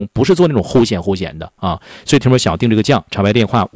不是做那种齁咸的啊。所以听众想订这个酱，场外电话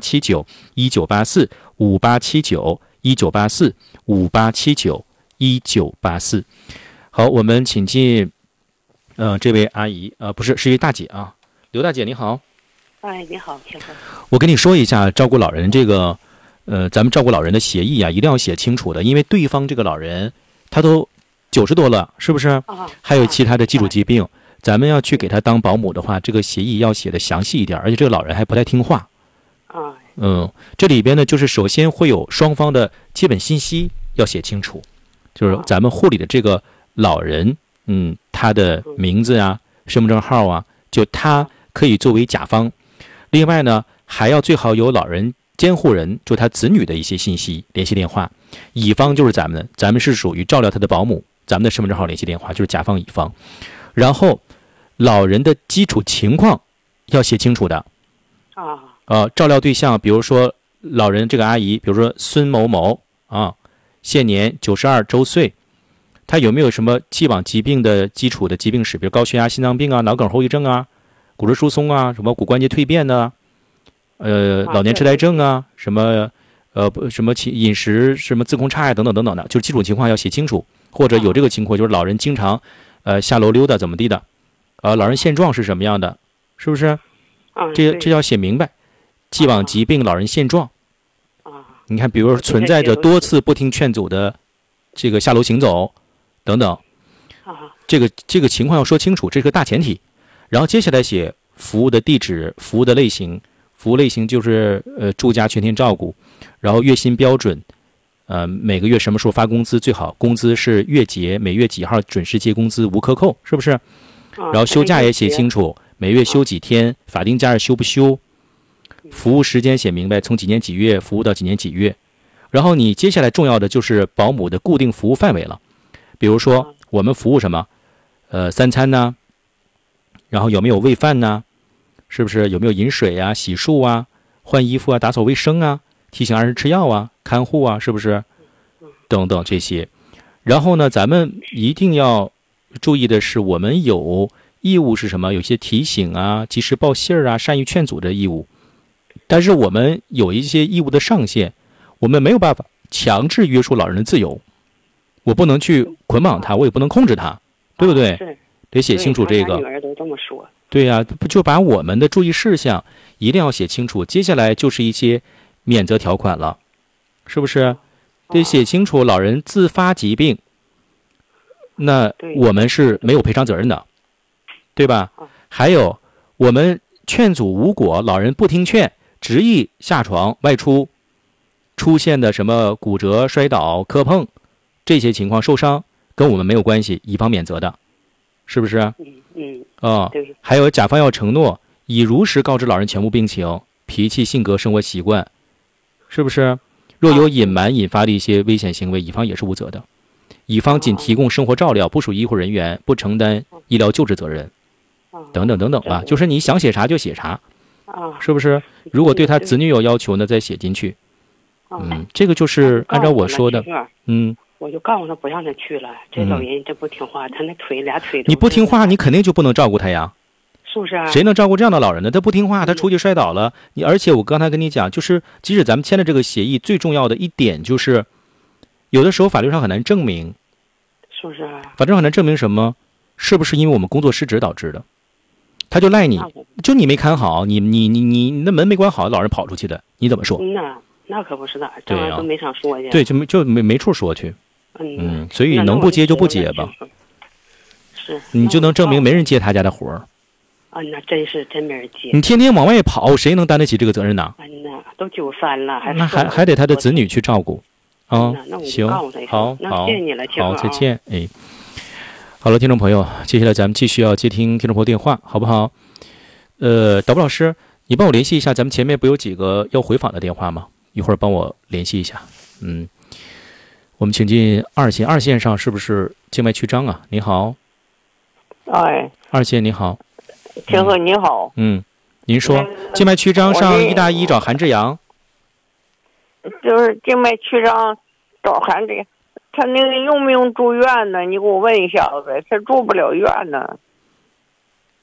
587919845879198458791984。好，我们请进这位阿姨不是，是一位大姐啊，刘大姐你好。 哎，你好，请说。 我跟你说一下照顾老人这个咱们照顾老人的协议啊，一定要写清楚的，因为对方这个老人他都90多了，是不是？还有其他的基础疾病，咱们要去给他当保姆的话，这个协议要写的详细一点，而且这个老人还不太听话。这里边呢，就是首先会有双方的基本信息要写清楚，就是咱们护理的这个老人，他的名字啊、身份证号啊，就他可以作为甲方。另外呢，还要最好有老人监护人，就他子女的一些信息、联系电话。乙方就是咱们是属于照料他的保姆，咱们的身份证号、联系电话就是甲方、乙方。然后老人的基础情况要写清楚的照料对象，比如说老人这个阿姨，比如说孙某某啊，现年92周岁，他有没有什么既往疾病的基础的疾病史，比如高血压、心脏病啊、脑梗后遗症啊、骨质疏松啊、什么骨关节蜕变的老年痴呆症啊，什么饮食什么自控差呀等等等等的，就是基础情况要写清楚。或者有这个情况，就是老人经常下楼溜达怎么地的老人现状是什么样的，是不是？这要写明白。既往疾病、老人现状你看比如说存在着多次不听劝阻的这个下楼行走等等这个情况要说清楚，这是个大前提。然后接下来写服务的地址、服务的类型。服务类型就是住家全天照顾，然后月薪标准，每个月什么时候发工资最好，工资是月结，每月几号准时结工资无克扣，是不是？然后休假也写清楚，每月休几天，法定假日休不休，服务时间写明白，从几年几月服务到几年几月。然后你接下来重要的就是保姆的固定服务范围了，比如说我们服务什么3餐呢，然后有没有喂饭呢，是不是有没有饮水啊、洗漱啊、换衣服啊、打扫卫生啊、提醒儿童吃药啊、看护啊，是不是？等等这些。然后呢，咱们一定要注意的是，我们有义务是什么？有些提醒啊、及时报信啊、善于劝阻的义务。但是我们有一些义务的上限，我们没有办法强制约束老人的自由。我不能去捆绑他，我也不能控制他，对不对？得写清楚这个。 女儿都这么说。 对呀，就把我们的注意事项一定要写清楚。接下来就是一些免责条款了，是不是？得写清楚老人自发疾病，那我们是没有赔偿责任的，对吧？还有我们劝阻无果，老人不听劝，执意下床外出，出现的什么骨折、摔倒、磕碰这些情况受伤，跟我们没有关系，乙方免责的，是不是？还有甲方要承诺以如实告知老人全部病情、脾气、性格、生活习惯，是不是？若有隐瞒引发的一些危险行为，乙方也是无责的。乙方仅提供生活照料，不属于医护人员，不承担医疗救治责任，等等等等吧。就是你想写啥就写啥，是不是？如果对他子女有要求呢，再写进去。这个就是按照我说的。 我就告诉他不让他去了，这老人真不听话，他那俩腿你不听话，你肯定就不能照顾他呀， 是不是？ 谁能照顾这样的老人呢？他不听话，他出去摔倒了，而且我刚才跟你讲，就是即使咱们签的这个协议，最重要的一点就是，有的时候法律上很难证明， 是不是？ 法律上很难证明什么？是不是因为我们工作失职导致的？他就赖你，就你没看好，你那门没关好，老人跑出去的，你怎么说？ 那可不是的，这玩意儿都没上说去。 对，就没处说去。所以能不接就不接吧。 是， 你就能证明没人接他家的活儿。 那真没人接。 你天天往外跑，谁能担得起这个责任呢？ 都93了， 还得他的子女去照顾。行，好， 谢谢你了， 好，再见。好了，听众朋友，接下来咱们继续要接听听众朋友电话，好不好？导播老师，你帮我联系一下，咱们前面不有几个要回访的电话吗？一会儿帮我联系一下。我们请进二线，二线上是不是静脉曲张啊？你好。二线你好。 天鹤你好。 您说静脉曲张上医大医找韩志阳。 就是静脉曲张找韩志阳，他那个用不用住院呢？你给我问一下子呗，他住不了院呢。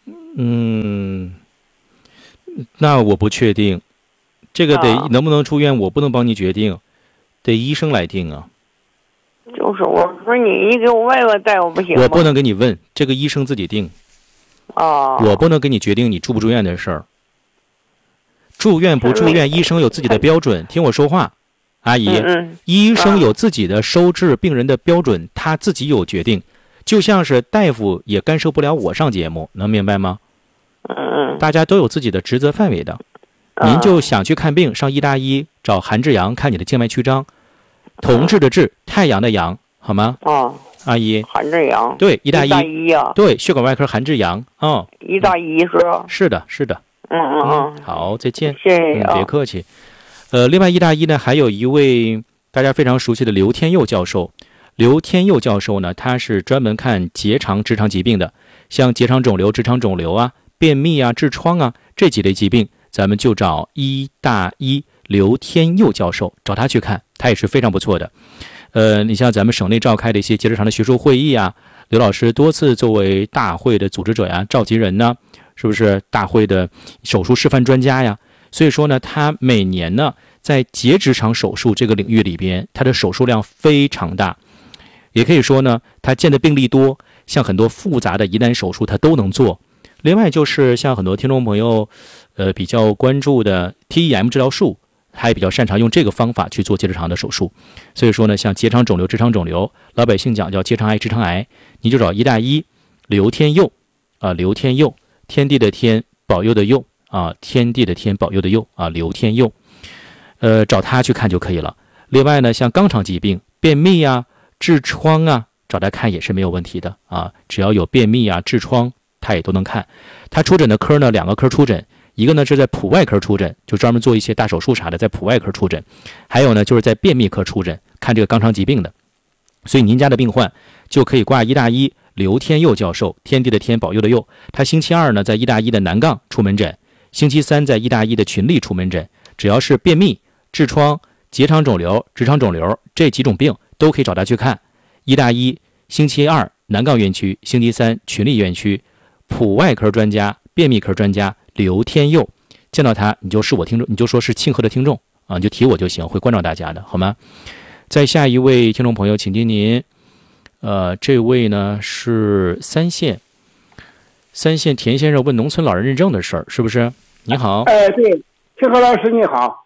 那我不确定，这个得能不能出院，我不能帮你决定，得医生来定啊。 就是我说你给我问问大夫不行吗？ 我不能给你问，这个医生自己定。我不能给你决定你住不住院的事儿。住院不住院，医生有自己的标准。听我说话，阿姨，医生有自己的收治病人的标准，他自己有决定。就像是大夫也干涉不了我上节目，能明白吗？大家都有自己的职责范围的。您就想去看病，上医大医找韩志阳看你的静脉曲张，同治的治，太阳的阳，好吗？阿姨， 韩志阳， 对，医大医呀， 对，血管外科韩志阳， 医大医是吧？ 是的，是的。好，再见。 谢谢啊， 别客气。另外，医大医呢还有一位大家非常熟悉的刘天佑教授。刘天佑教授呢，他是专门看结肠、直肠疾病的，像结肠肿瘤、直肠肿瘤啊、便秘啊、痔疮啊这几类疾病，咱们就找医大医刘天佑教授，找他去看，他也是非常不错的。你像咱们省内召开的一些结直肠的学术会议啊，刘老师多次作为大会的组织者呀、召集人呢，是不是大会的手术示范专家呀？所以说呢，他每年呢在结直肠手术这个领域里边，他的手术量非常大，也可以说呢，他见的病例多，像很多复杂的疑难手术他都能做。另外就是像很多听众朋友比较关注的 TEM 治疗术，他也比较擅长用这个方法去做结直肠的手术。所以说呢，像结肠肿瘤、直肠肿瘤，老百姓讲叫结肠癌、直肠癌，你就找医大医刘天佑刘天佑，天地的天，保佑的佑天地的天，保佑的佑刘天佑，找他去看就可以了。另外呢，像肛肠疾病、便秘啊、痔疮啊，找他看也是没有问题的只要有便秘啊、痔疮，他也都能看。他出诊的科呢，2个科出诊，一个呢是在普外科出诊，就专门做一些大手术啥的，在普外科出诊；还有呢就是在便秘科出诊，看这个肛肠疾病的。所以您家的病患就可以挂医大医刘天佑教授，天地的天，保佑的佑。他星期二呢在医大医的南杠出门诊，星期三在医大医的群力出门诊。只要是便秘、痔疮、结肠肿瘤、直肠肿瘤这几种病都可以找他去看。医大医星期二南杠院区，星期三群力院区，普外科专家、便秘科专家刘天佑，见到他你就是我听众，你就说是庆贺的听众你就提我就行，会关照大家的，好吗？再下一位听众朋友，请听您。这位呢是三线田先生问农村老人认证的事儿，是不是？你好。 对，庆贺老师你好。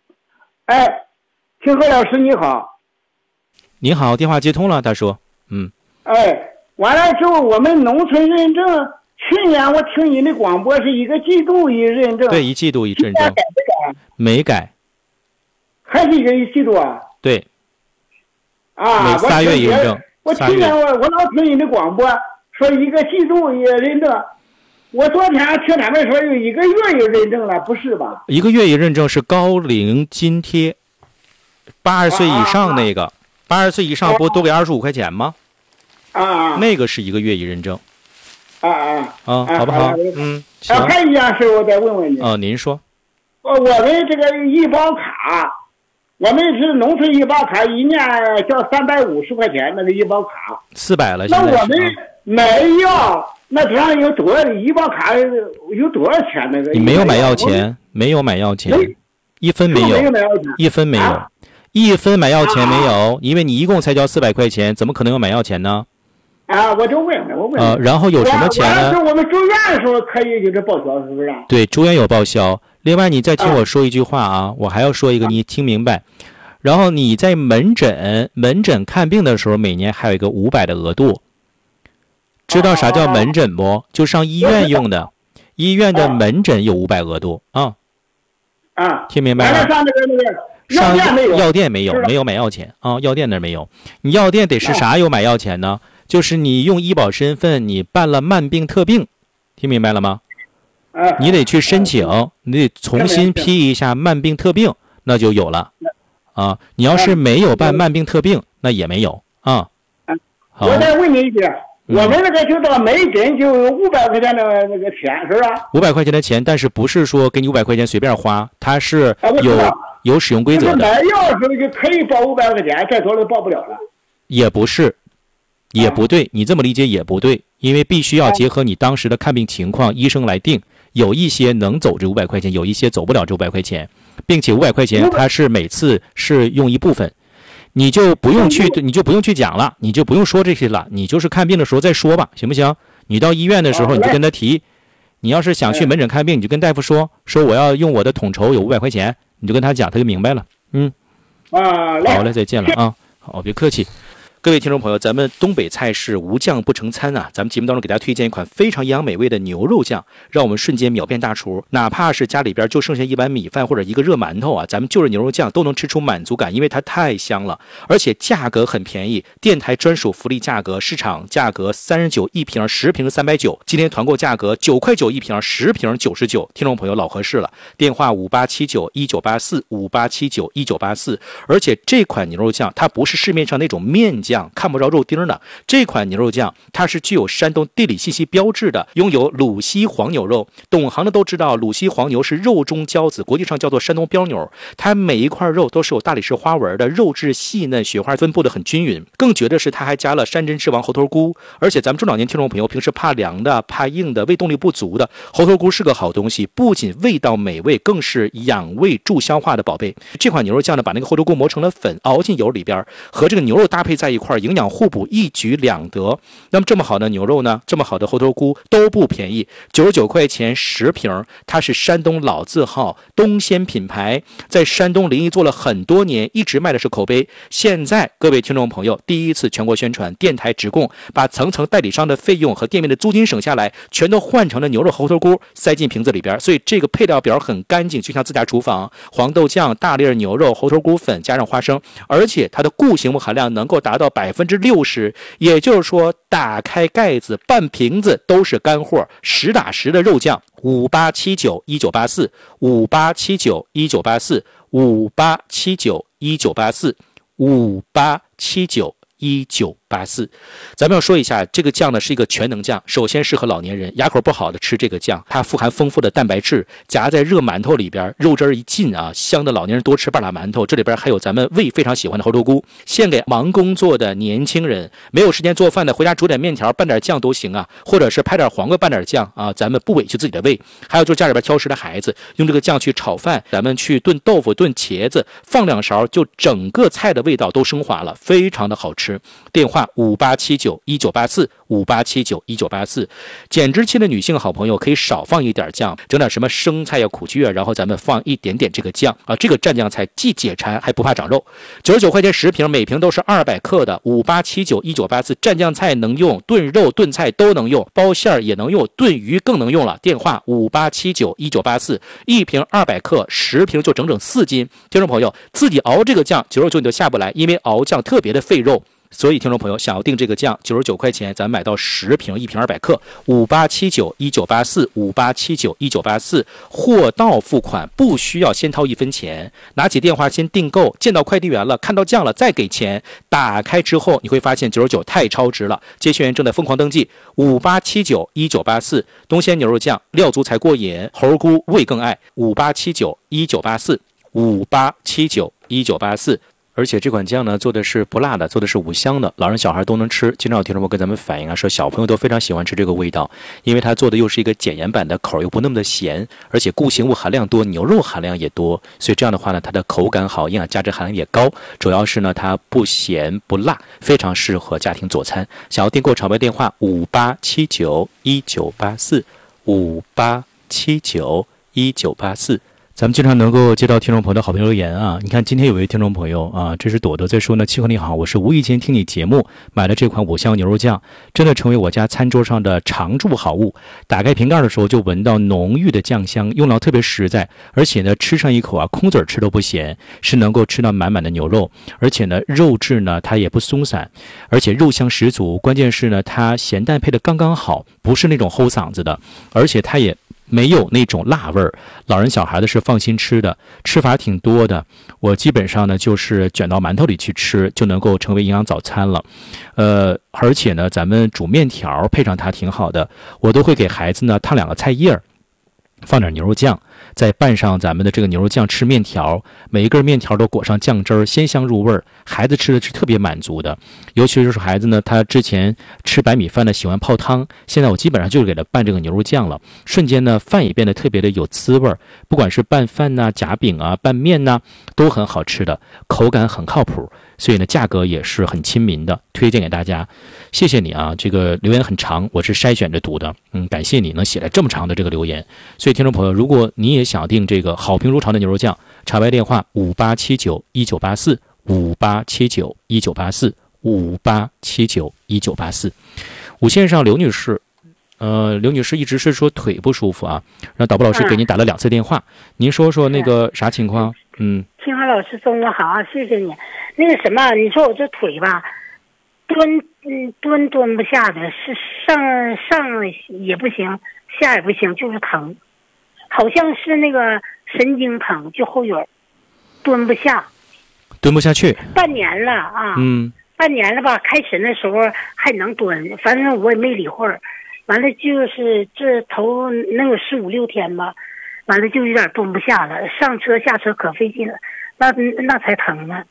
庆贺老师你好。 你好，电话接通了，大叔。 完了之后，我们农村认证，去年我听你的广播是1个季度一认证。 对，1季度一认证。 改没改？ 没改。 还是1季度啊？ 对。每3月一认证。 我去年我老听你的广播说1个季度一认证，我昨天听他们说有1个月一认证了，不是吧 ？1个月一认证是高龄津贴，80岁以上那个，80岁以上不多给25块钱吗？那个是1个月一认证。好不好？行。 还有一样事我再问问你。 您说。 我们这个医保卡，我们是农村医保卡，1年交350块钱那个医保卡 ，400了。 那我们买药，那这样有多医保卡有多少钱？那个你没有买药钱，没有买药钱，1分没有，1分没有，1分买药钱没有，因为你一共才交400块钱，怎么可能有买药钱呢？ 我就问然后有什么钱呢？ 我们住院的时候可以就是报销，是不是？ 对，住院有报销。另外，你再听我说一句话我还要说一个，你听明白。然后你在门诊看病的时候，每年还有一个500的额度。知道啥叫门诊不？就上医院用的，医院的门诊有500额度听明白了？上药店没有买药钱药店那没有。你药店得是啥有买药钱呢？就是你用医保身份，你办了慢病特病，听明白了吗？你得去申请，你得重新批一下慢病特病，那就有了你要是没有办慢病特病，那也没有好。 我再问你一句，我们那个就到门诊就有500块钱的那个钱，是吧 ？500块钱的钱，但是不是说给你500块钱随便花，它是有使用规则的。 买药时候就可以报500块钱，再多了报不了了。 也不是， 也不对，你这么理解也不对，因为必须要结合你当时的看病情况，医生来定。有一些能走这500块钱，有一些走不了这500块钱，并且500块钱它是每次是用一部分，你就不用去讲了，你就不用说这些了，你就是看病的时候再说吧，行不行？你到医院的时候你就跟他提，你要是想去门诊看病，你就跟大夫说我要用我的统筹有500块钱，你就跟他讲，他就明白了。好嘞，再见了啊，好，别客气。各位听众朋友，咱们东北菜是无酱不成餐啊！咱们节目当中给大家推荐一款非常营养美味的牛肉酱，让我们瞬间秒变大厨。哪怕是家里边就剩下一碗米饭或者一个热馒头啊，咱们就着牛肉酱都能吃出满足感，因为它太香了，而且价格很便宜，电台专属福利价格，市场价格39一瓶，10瓶390，今天团购价格9块9一瓶，10瓶99，听众朋友老合适了。电话58791984，58791984。而且这款牛肉酱它不是市面上那种面酱，看不着肉丁的，这款牛肉酱它是具有山东地理信息标志的，拥有鲁西黄牛肉。懂行的都知道，鲁西黄牛是肉中骄子，国际上叫做山东标牛。它每一块肉都是有大理石花纹的，肉质细嫩，雪花分布的很均匀。更绝的是，它还加了山珍之王猴头菇。而且咱们中老年听众朋友平时怕凉的、怕硬的、胃动力不足的，猴头菇是个好东西，不仅味道美味，更是养胃助消化的宝贝。这款牛肉酱呢，把那个猴头菇磨成了粉，熬进油里边，和这个牛肉搭配在一块，营养互补，一举两得。那么这么好的牛肉呢，这么好的猴头菇都不便宜，99块钱10瓶，它是山东老字号东鲜品牌，在山东临沂做了很多年，一直卖的是口碑。现在各位听众朋友第一次全国宣传，电台直供，把层层代理商的费用和店面的租金省下来，全都换成了牛肉猴头菇，塞进瓶子里边，所以这个配料表很干净，就像自家厨房。黄豆酱、大粒牛肉、猴头菇粉加上花生，而且它的固形物含量能够达到60%，也就是说打开盖子半瓶子都是干货，实打实的肉酱。58791984，58791984，58791984，58791984。咱们要说一下，这个酱呢是一个全能酱，首先适合老年人，牙口不好的吃这个酱，它富含丰富的蛋白质，夹在热馒头里边，肉汁一进啊，香的老年人多吃半拉馒头。这里边还有咱们胃非常喜欢的猴头菇，献给忙工作的年轻人，没有时间做饭的，回家煮点面条拌点酱都行啊，或者是拍点黄瓜拌点酱啊，咱们不委屈自己的胃。还有就是家里边挑食的孩子，用这个酱去炒饭，咱们去炖豆腐、炖茄子，放2勺，就整个菜的味道都升华了，非常的好吃。电话58791984，58791984。减脂期的女性好朋友可以少放一点酱，整点什么生菜呀、苦苣啊，然后咱们放一点点这个酱啊，这个蘸酱菜既解馋还不怕长肉。99块钱10瓶，每瓶都是200克的。58791984蘸酱菜能用，炖肉炖菜都能用，包馅也能用，炖鱼更能用了。电话58791984，一瓶200克，10瓶就整整4斤。听众朋友自己熬这个酱，99你就下不来，因为熬酱特别的费肉。所以听众朋友想要订这个酱，99块钱咱买到10瓶，一瓶200克，58791984，58791984，货到付款，不需要先掏1分钱，拿起电话先订购，见到快递员了，看到酱了再给钱，打开之后你会发现99太超值了。接线员正在疯狂登记，58791984，东鲜牛肉酱料足才过瘾，猴菇味更爱，58791984，58791984。而且这款酱呢做的是不辣的，做的是无香的，老人小孩都能吃。经常有听众朋友跟咱们反映啊，说小朋友都非常喜欢吃这个味道，因为它做的又是一个减盐版的，口又不那么的咸，而且固形物含量多，牛肉含量也多，所以这样的话呢，它的口感好，营养价值含量也高。主要是呢，它不咸不辣，非常适合家庭佐餐。想要订购场外电话58791984，58791984。咱们经常能够接到听众朋友的好评留言啊，你看今天有位听众朋友啊，这是朵朵在说呢，七哥你好，我是无意间听你节目买了这款5香牛肉酱，真的成为我家餐桌上的常驻好物。打开瓶盖的时候就闻到浓郁的酱香，用料特别实在，而且呢吃上一口啊，空嘴吃都不咸，是能够吃到满满的牛肉，而且呢肉质呢它也不松散，而且肉香十足，关键是呢它咸淡配的刚刚好，不是那种齁嗓子的，而且它也没有那种辣味儿，老人小孩的是放心吃的，吃法挺多的。我基本上呢就是卷到馒头里去吃，就能够成为营养早餐了。而且呢咱们煮面条配上它挺好的，我都会给孩子呢烫2个菜叶，放点牛肉酱， 再拌上咱们的这个牛肉酱，吃面条，每一根面条都裹上酱汁儿，鲜香入味儿，孩子吃的是特别满足的。尤其是孩子呢，他之前吃白米饭呢喜欢泡汤，现在我基本上就是给他拌这个牛肉酱了，瞬间呢饭也变得特别的有滋味儿，不管是拌饭呐、夹饼啊、拌面呐，都很好吃的，口感很靠谱，所以呢价格也是很亲民的，推荐给大家。谢谢你啊，这个留言很长，我是筛选着读的，感谢你能写来这么长的这个留言。所以听众朋友，如果你也想订这个好评如潮的牛肉酱，查外电话58791984，58791984，58791984。5线上刘女士，刘女士一直是说腿不舒服啊，让导播老师给您打了2次电话，您说说那个啥情况？ 清华老师中午好啊，谢谢你。那个什么，你说我这腿吧，蹲不下的，是上也不行，下也不行，就是疼，好像是那个神经疼，就后腿蹲不下去。半年了啊，半年了吧。开始那时候还能蹲，反正我也没理会儿。完了就是这头能有15、16天吧，完了就有点蹲不下了，上车下车可费劲了，那才疼呢。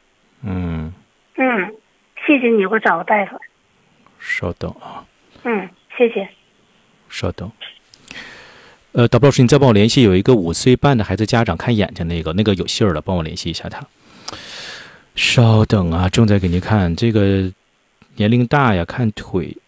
谢谢你给我找个大夫。 稍等啊。 谢谢。 稍等。导播老师，你再帮我联系有一个5岁半的孩子家长看眼睛那个有信儿了，帮我联系一下他。稍等啊，正在给您看这个年龄大呀，看腿。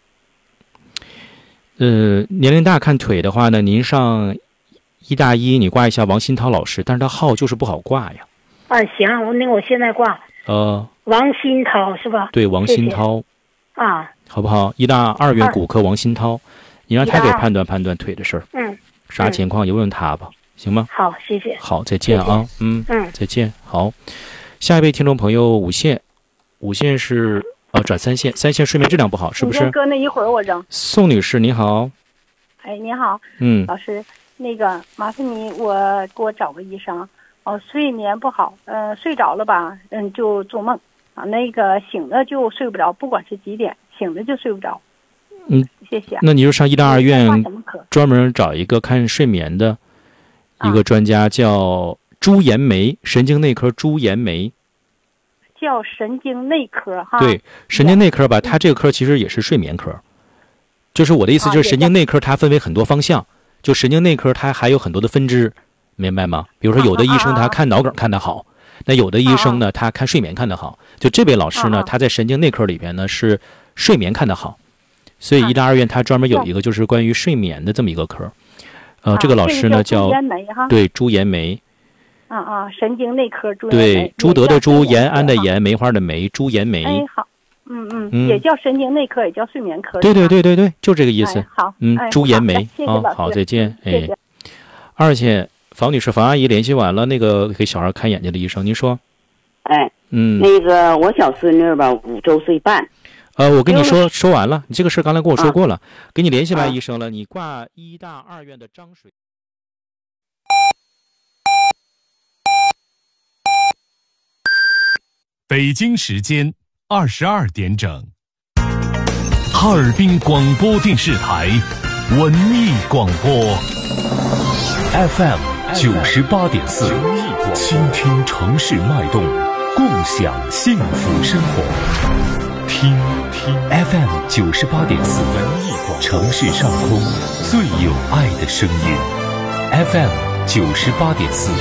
年龄大看腿的话呢，您上1大1，你挂一下王新涛老师，但是他号就是不好挂呀。 行，我现在挂。王新涛是吧？ 对，王新涛。好不好？1大2院骨科王新涛，你让他给判断腿的事儿。啥情况？你问问他吧，行吗？ 好，谢谢。 好，再见啊。再见。好，下一位听众朋友5线是转3线，3线睡眠质量不好，是不是？ 哥，那一会儿我扔。 宋女士，你好。 你好。老师，那个麻烦你，给我找个医生。睡眠不好，睡着了吧，就做梦啊，那个醒了就睡不着，不管是几点，醒了就睡不着。谢谢。 那你就上1大2院，专门找一个看睡眠的一个专家，叫朱延梅，神经内科朱延梅。 叫神经内科哈。 对，神经内科吧，它这个科其实也是睡眠科。就是我的意思，就是神经内科它分为很多方向，就神经内科它还有很多的分支。明白吗？比如说有的医生他看脑梗看得好，那有的医生呢他看睡眠看得好。就这位老师呢，他在神经内科里边呢是睡眠看得好，所以1大2院他专门有一个就是关于睡眠的这么一个科。这个老师呢叫对朱延梅。 神经内科朱延梅。对，朱德的朱，延安的延，梅花的梅，朱延梅。 好。也叫神经内科，也叫睡眠科。 对，就这个意思。 好。 朱延梅。 谢谢老师。 好，再见。 谢谢。 2线。房女士，房阿姨联系完了那个给小孩看眼睛的医生，您说？ 那个我小孙女吧，5周岁半。 我跟你说完了，你这个事刚才跟我说过了，给你联系完医生了，你挂1大2院的张水。 北京时间22点整，哈尔滨广播电视台文艺广播 FM98.4，倾听城市脉动，共享幸福生活。听 FM98.4，城市上空最有爱的声音。FM98.4。